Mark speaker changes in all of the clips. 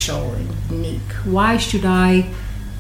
Speaker 1: special and unique? Why should I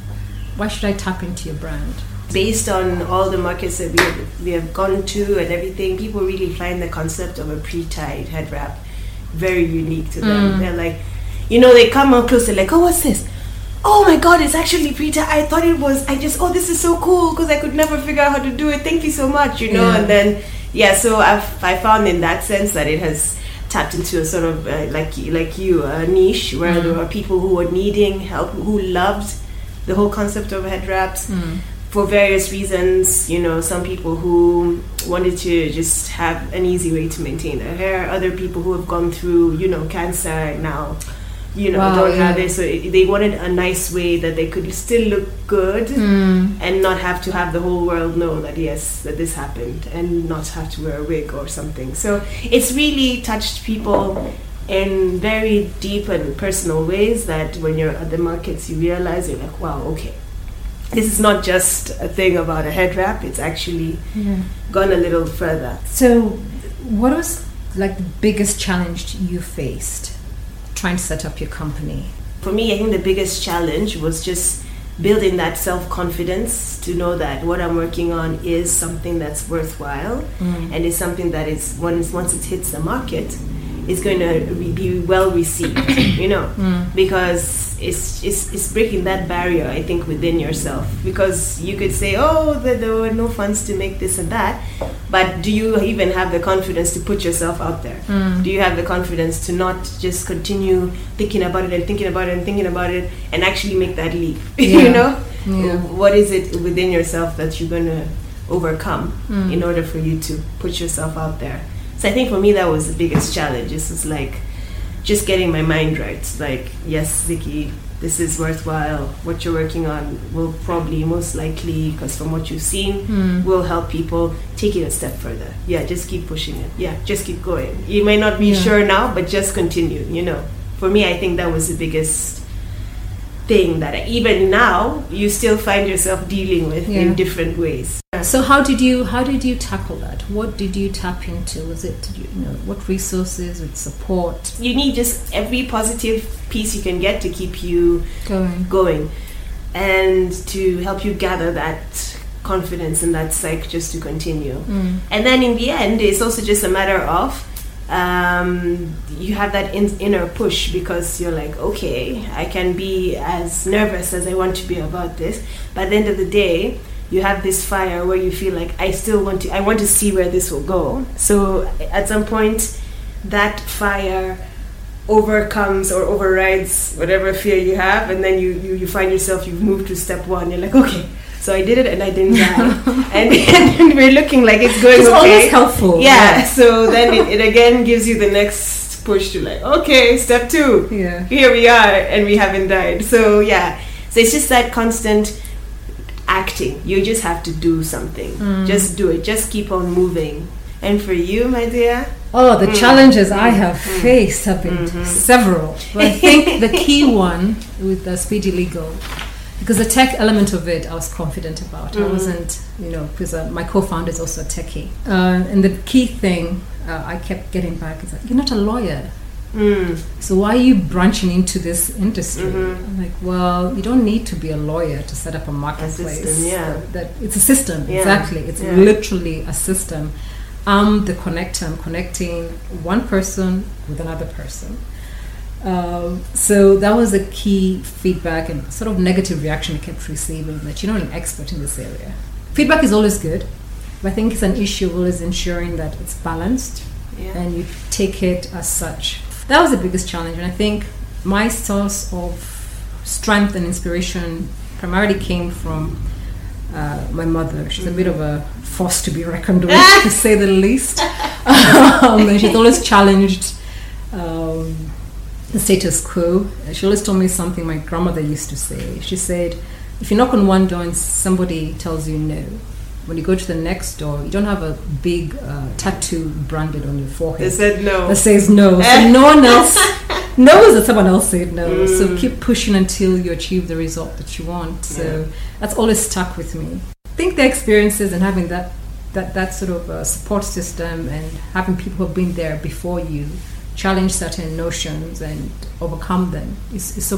Speaker 1: tap into your brand?
Speaker 2: Based on all the markets that we have gone to and everything, people really find the concept of a pre-tied head wrap very unique to them. They're like, they come up close, they're like, oh, what's this? Oh my God, it's actually pre-tied. I thought it was, this is so cool because I could never figure out how to do it. Thank you so much, and then, so I found in that sense that it has tapped into a sort of, like you, a niche where there are people who are needing help, who loved the whole concept of head wraps. For various reasons, some people who wanted to just have an easy way to maintain their hair, other people who have gone through, cancer and now, don't have it. So they wanted a nice way that they could still look good and not have to have the whole world know that, yes, that this happened and not have to wear a wig or something. So it's really touched people in very deep and personal ways that when you're at the markets, you realize you're like, wow, okay. This is not just a thing about a head wrap, it's actually gone a little further.
Speaker 1: So what was like the biggest challenge you faced trying to set up your company?
Speaker 2: For me, I think the biggest challenge was just building that self-confidence to know that what I'm working on is something that's worthwhile and is something that is, once it hits the market, is going to be well received, because it's breaking that barrier, I think, within yourself. Because you could say, there were no funds to make this and that, but do you even have the confidence to put yourself out there? Do you have the confidence to not just continue thinking about it and thinking about it and thinking about it and actually make that leap? What is it within yourself that you're going to overcome in order for you to put yourself out there? So I think for me that was the biggest challenge. This was like just getting my mind right. Like, yes, Vicky, this is worthwhile. What you're working on will probably, most likely, because from what you've seen, will help people take it a step further. Yeah, just keep pushing it. Yeah, just keep going. You may not be sure now, but just continue, For me, I think that was the biggest thing that even now you still find yourself dealing with in different ways.
Speaker 1: So how did you tackle that? What did you tap into? Was it what resources, with support?
Speaker 2: You need just every positive piece you can get to keep you going and to help you gather that confidence and that psyche just to continue. And then in the end, it's also just a matter of you have that inner push because you're like, okay, I can be as nervous as I want to be about this, but at the end of the day, you have this fire where you feel like I want to see where this will go. So at some point, that fire overcomes or overrides whatever fear you have, and then you find yourself, you've moved to step one. You're like, okay, so I did it and I didn't die. and we're looking like it's going
Speaker 1: it's
Speaker 2: okay.
Speaker 1: It's always helpful.
Speaker 2: Yeah, so then it again gives you the next push to like, okay, step two.
Speaker 1: Yeah.
Speaker 2: Here we are and we haven't died. So yeah, so it's just that constant acting. You just have to do something. Just do it. Just keep on moving. And for you, my dear?
Speaker 1: Oh, the challenges I have faced have been several. But I think the key one with the Speedy Legal, because the tech element of it I was confident about. I wasn't, because my co-founder is also a techie. And the key thing I kept getting back is that you're not a lawyer. So why are you branching into this industry? I'm like, well, you don't need to be a lawyer to set up a marketplace.
Speaker 2: A system,
Speaker 1: that it's a system, exactly. It's literally a system. I'm the connector. I'm connecting one person with another person. So that was a key feedback and sort of negative reaction I kept receiving, that you're not an expert in this area. Feedback is always good, but I think it's an issue of always ensuring that it's balanced and you take it as such. That was the biggest challenge, and I think my source of strength and inspiration primarily came from my mother. She's a bit of a force to be reckoned with, to say the least. And she's always challenged the status quo. She always told me something my grandmother used to say. She said, if you knock on one door and somebody tells you no, when you go to the next door, you don't have a big tattoo branded on your forehead.
Speaker 2: They said no.
Speaker 1: That says no. So no one else knows that someone else said no. So keep pushing until you achieve the result that you want. So that's always stuck with me. I think the experiences and having that sort of support system and having people who have been there before you challenge certain notions and overcome them is so